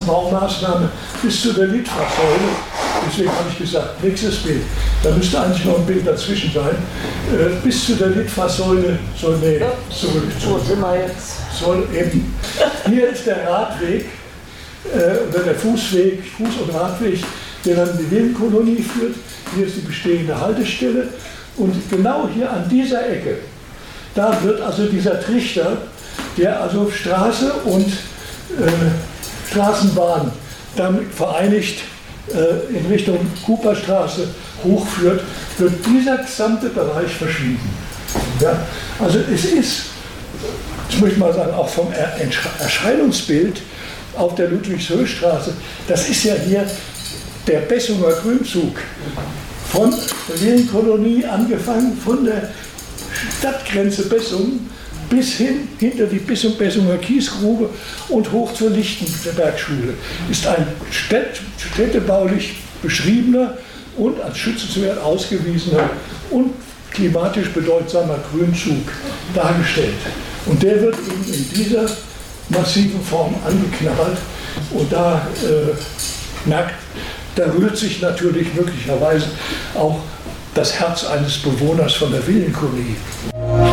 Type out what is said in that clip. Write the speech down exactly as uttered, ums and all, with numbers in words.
Baumaßnahme bis zu der Litfaßsäule. Deswegen habe ich gesagt, nächstes Bild. Da müsste eigentlich noch ein Bild dazwischen sein. Äh, bis zu der Litfaßsäule soll, nee, ja. zurück. Wo sind wir jetzt? Soll eben, hier ist der Radweg, äh, oder der Fußweg, Fuß- und Radweg, der dann in die Villenkolonie führt. Hier ist die bestehende Haltestelle. Und genau hier an dieser Ecke, da wird also dieser Trichter, der also Straße und äh, Straßenbahn damit vereinigt äh, in Richtung Cooperstraße hochführt, wird dieser gesamte Bereich verschwinden. Ja? Also es ist, ich möchte mal sagen, auch vom Erscheinungsbild auf der Ludwigshöchstraße, das ist ja hier der Bessunger Grünzug. Von der Villenkolonie angefangen, von der Stadtgrenze Bessungen bis hin hinter die Bissum Bessunger Kiesgrube und hoch zur Lichtenbergschule. Ist ein städt, städtebaulich beschriebener und als schützenswert ausgewiesener und klimatisch bedeutsamer Grünzug dargestellt. Und der wird eben in dieser massiven Form angeknabbert und da äh, merkt, da rührt sich natürlich möglicherweise auch das Herz eines Bewohners von der Villenkolonie.